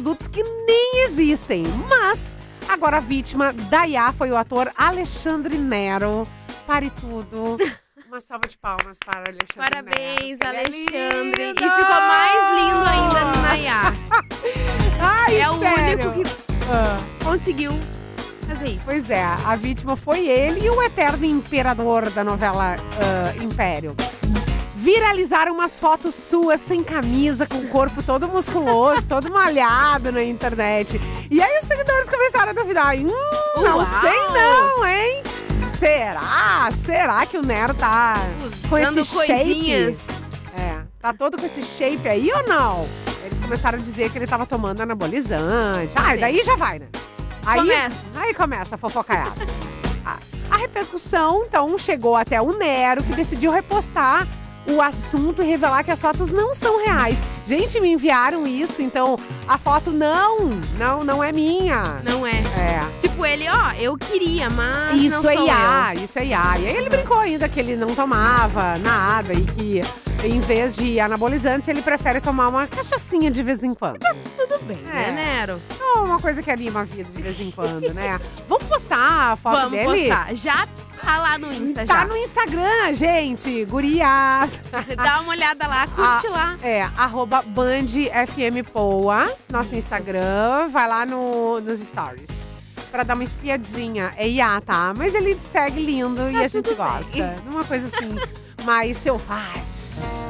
produtos que nem existem. Mas agora a vítima da IA foi o ator Alexandre Nero. Pare tudo. Uma salva de palmas para Alexandre Parabéns, Nero. Alexandre. É E ficou mais lindo ainda na IA. Ai, É o sério? único que conseguiu fazer isso. Pois é, a vítima foi ele e o eterno imperador da novela Império. Viralizaram umas fotos suas sem camisa, com o corpo todo musculoso, todo malhado na internet. E aí os seguidores começaram a duvidar. Não Uau! sei não, hein? Será que o Nero tá com Usando esse coisinhas. shape? Tá todo com esse shape aí ou não? Eles começaram a dizer que ele tava tomando anabolizante. Sim. Daí já vai, né? Aí Começa. começa a fofocaiada. A repercussão, então, chegou até o Nero, que decidiu repostar o assunto e revelar que as fotos não são reais. Gente, me enviaram isso, então a foto não é minha. Não é. É. Tipo, ele, eu queria, mas Isso não é sou IA, isso é IA. E aí ele brincou ainda que ele não tomava nada e que em vez de anabolizantes, ele prefere tomar uma cachaçinha de vez em quando. Tudo bem, né, Nero? Então, uma coisa que anima a vida de vez em quando, né? Vamos postar a foto Vamos dele? postar. Já tá lá no Insta, Tá já. no Instagram, gente. Gurias. Dá uma olhada lá, curte lá. @BandFMPoa, nosso Instagram. Vai lá nos stories. Pra dar uma espiadinha. É IA, tá? Mas ele segue lindo e a gente tudo bem. gosta. Uma coisa assim, mais selvagem.